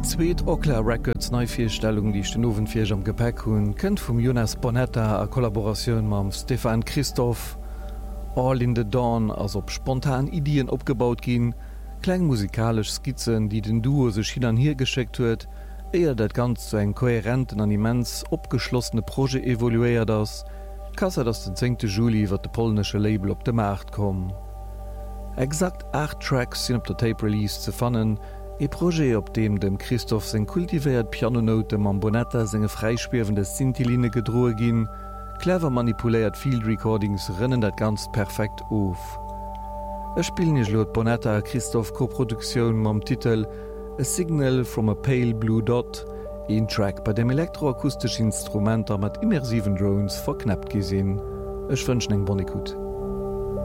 zweet Okla Records Neufirstellung, die den Nowenfirch am Gepäck hunn, kënnt vum Jonas Bonetta a Kollaboratioun mam Stefan Christoph, All in the Dawn ass op spontan Ideen opgebaut ginn, kleng musikalisch Skizzen, die den Duo sech hin an hier gescheckt huet, eier dat ganz zu eng kohärenten an immens opgeschlossene Pro evoluéiert ass, kasser dats den 10. Juli wat de polnesche Label op de Markt kom. Exakt 8 Tracks sinn op der Tape Release ze fannen, e Projekt op dem Christoph seg kultiviert Pianonote mam Bonetta senge freispiewende Sintiline gedroe ginn, clever manipuléiert Field Recordings rënnen dat ganz perfekt of. Spielnech lot Bonetta Christoph Koproduktionioun mam Titel „A Signal from a Pale Blue Dot, een Track bei dem elektroakustisch Instrumenter mat immersiven Drones verknappt gesinn. Ech wënschen eng Bonnikut.